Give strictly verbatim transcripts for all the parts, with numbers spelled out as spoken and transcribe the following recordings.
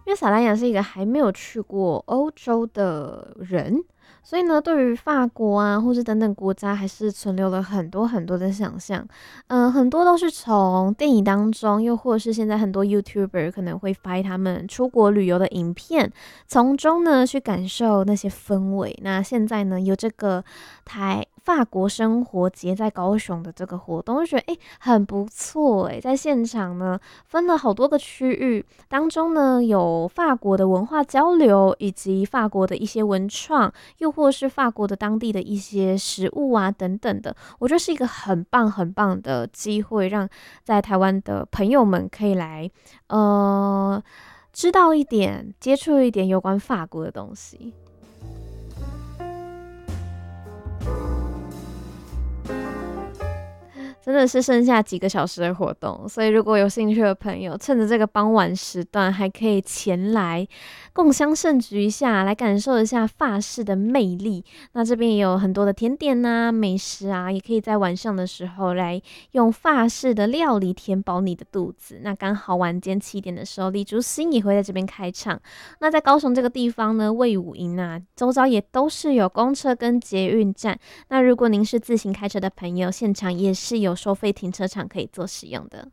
因为萨兰雅是一个还没有去过欧洲的人，所以呢，对于法国啊，或是等等国家，还是存留了很多很多的想象。嗯、呃，很多都是从电影当中，又或者是现在很多 YouTuber 可能会拍他们出国旅游的影片，从中呢去感受那些氛围。那现在呢，有这个台法国生活节在高雄的这个活动，就觉得诶很不错诶，在现场呢分了好多个区域，当中呢有法国的文化交流，以及法国的一些文创，又或是法国的当地的一些食物啊等等的，我觉得是一个很棒很棒的机会，让在台湾的朋友们可以来呃知道一点、接触一点有关法国的东西。真的是剩下几个小时的活动，所以如果有兴趣的朋友，趁着这个傍晚时段，还可以前来共襄盛举一下，来感受一下法式的魅力。那这边也有很多的甜点啊、美食啊，也可以在晚上的时候来用法式的料理填饱你的肚子。那刚好晚间七点的时候，李竹新也会在这边开唱。那在高雄这个地方呢，卫武营啊，周遭也都是有公车跟捷运站。那如果您是自行开车的朋友，现场也是有收费停车场可以做使用的。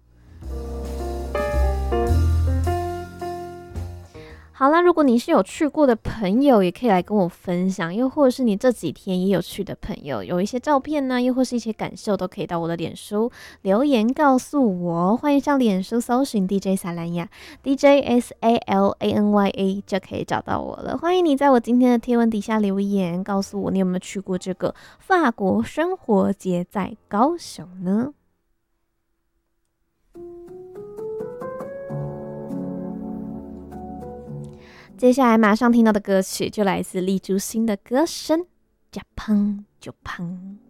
好啦，如果你是有去过的朋友，也可以来跟我分享，又或者是你这几天也有去的朋友，有一些照片呢，又或是一些感受，都可以到我的脸书留言告诉我。欢迎上脸书搜寻 D J 萨兰雅 D J S A L A N Y A 就可以找到我了。欢迎你在我今天的贴文底下留言，告诉我你有没有去过这个法国生活节在高雄呢？接下来马上听到的歌曲就来自李竹新的歌声《加胖就胖》。